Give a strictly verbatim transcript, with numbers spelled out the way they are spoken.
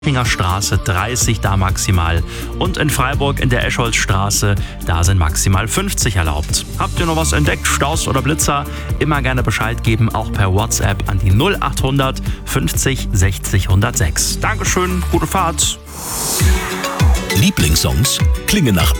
Straße dreißig da maximal und in Freiburg in der Escholzstraße, da sind maximal fünfzig erlaubt. Habt ihr noch was entdeckt, Staus oder Blitzer? Immer gerne Bescheid geben, auch per WhatsApp an die null achthundert fünfzig sechzig hundertsechs. Dankeschön, gute Fahrt. Lieblingssongs klingen nach